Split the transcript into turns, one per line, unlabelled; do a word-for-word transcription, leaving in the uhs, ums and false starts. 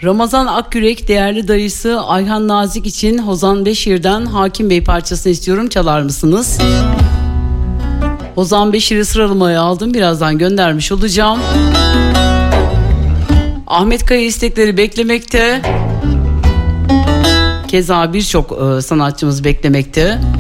Ramazan Akyürek değerli dayısı Ayhan Nazik için Hozan Beşir'den Hakim Bey parçasını istiyorum, çalar mısınız? Hozan Beşir'i sıralamaya aldım, birazdan göndermiş olacağım. Ahmet Kaya istekleri beklemekte. Keza birçok e, sanatçımız beklemekte.